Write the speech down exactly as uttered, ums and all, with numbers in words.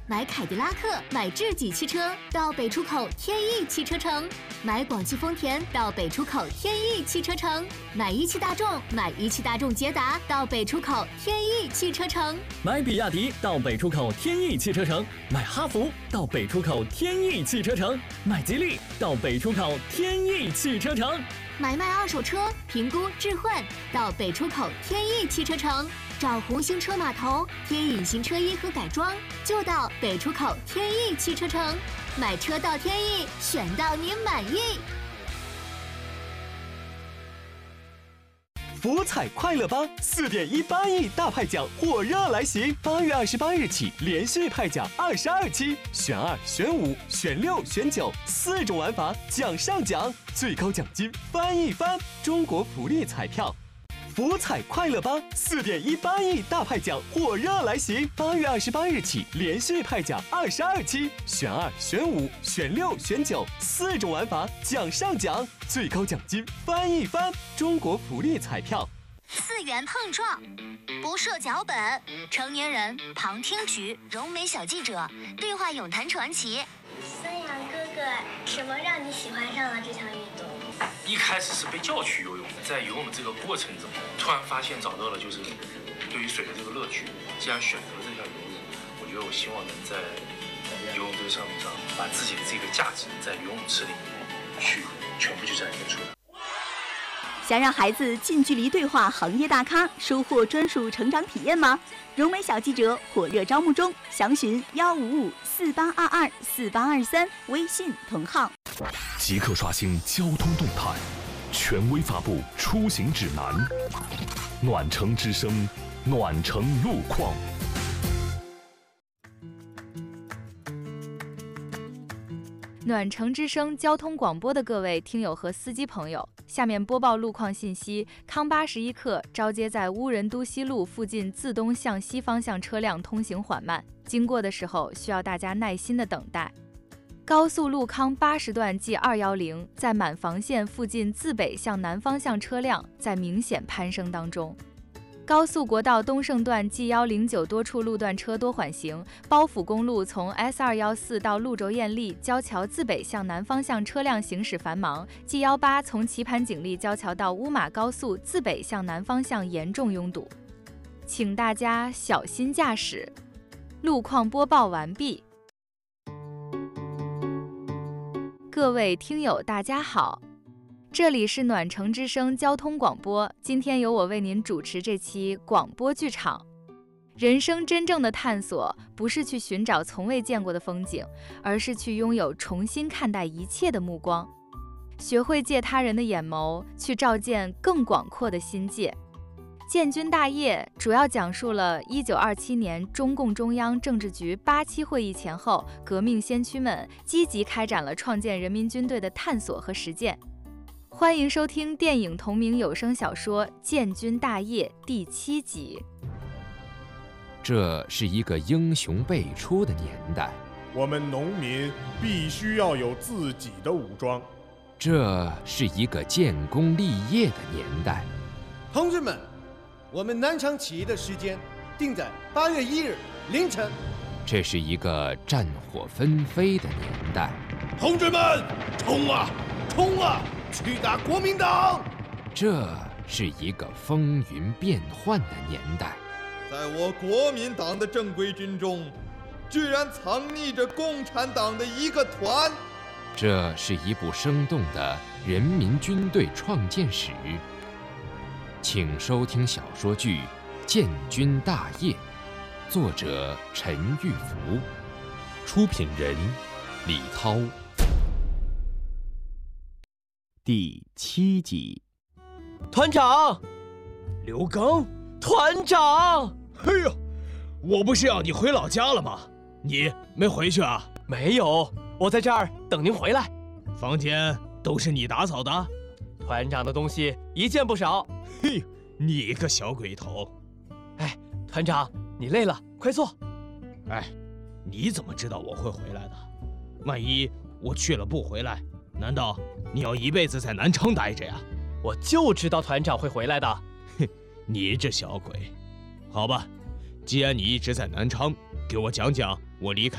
买凯迪拉克、买智己汽车到北出口天翼汽车城，买广汽丰田到北出口天翼汽车城，买一汽大众、买一汽大众捷达到北出口天翼汽车城， 买比亚迪到北出口天翼汽车城，买哈弗到北出口天翼汽车城，买吉利到北出口天翼汽车城， 买卖二手车、评估置换到北出口天翼汽车城，找红星车码头贴隐形车衣和改装就到北出口天翼汽车城，买车到天翼，选到你满意。 福彩快乐吧四点一八亿大派奖火热来袭，八月二十八日起连续派奖二十二期，选二、选五、选六、选九，四种玩法，奖上奖，最高奖金翻一番。中国福利彩票。福彩快乐吧四点一八亿大派奖火热来袭，八月二十八日起连续派奖二十二期，选二、选五、选六、选九，四种玩法，奖上奖，最高奖金翻一番。中国福利彩票。 次元碰撞，不设脚本，成年人旁听局，柔美小记者对话咏谈传奇。 孙杨哥哥，什么让你喜欢上了这项运动？ 一开始是被叫去游泳，在游泳的这个过程中，突然发现找到了就是对于水的这个乐趣。既然选择了这项游泳，我觉得我希望能在游泳这个项目上，把自己的这个价值在游泳池里面去全部去展现出来。 想让孩子近距离对话行业大咖，收获专属成长体验吗？柔美小记者火热招募中，详询幺五五四八二二四八二三，微信同号。 即刻刷新交通动态，权威发布出行指南。暖城之声，暖城路况。 暖城之声交通广播的各位听友和司机朋友，下面播报路况信息。康巴十一克招接在乌人都西路附近自东向西方向车辆通行缓慢，经过的时候需要大家耐心的等待。高速路康八十段 G 二一零在满房线附近自北向南方向车辆在明显攀升当中。高速国道东胜段 G 一零九多处路段车多缓行，包府公路从 S 二一四到陆轴堰砾交桥自北向南方向车辆行驶繁忙， G 一八从棋盘井砾交桥到乌马高速自北向南方向严重拥堵，请大家小心驾驶。路况播报完毕。各位听友大家好，这里是暖城之声交通广播，今天由我为您主持这期广播剧场。人生真正的探索，不是去寻找从未见过的风景，而是去拥有重新看待一切的目光，学会借他人的眼眸，去照见更广阔的心界。建军大业主要讲述了一九二七年中共中央政治局八七会议前后，革命先驱们积极开展了创建人民军队的探索和实践。欢迎收听电影同名有声小说《建军大业》第七集。 这是一个英雄辈出的年代， 我们农民必须要有自己的武装。 这是一个建功立业的年代， 同志们，我们南昌起义的时间定在八月一日凌晨。 这是一个战火纷飞的年代， 同志们，冲啊，冲啊，去打国民党！ 这是一个风云变幻的年代， 在我国民党的正规军中，居然藏匿着共产党的一个团。 这是一部生动的人民军队创建史。请收听小说剧《建军大业》，作者陈玉福， 出品人李涛。第七集。 团长，刘刚，团长！ 哎呦，我不是要你回老家了吗？你没回去啊？ 没有，我在这儿等您回来。 房间都是你打扫的？ 团长的东西一件不少。 嘿，你个小鬼头！ 哎，团长，你累了，快坐。 哎，你怎么知道我会回来的？万一我去了不回来，难道你要一辈子在南昌待着呀？ 我就知道团长会回来的。 哼，你这小鬼！好吧，既然你一直在南昌，给我讲讲我离开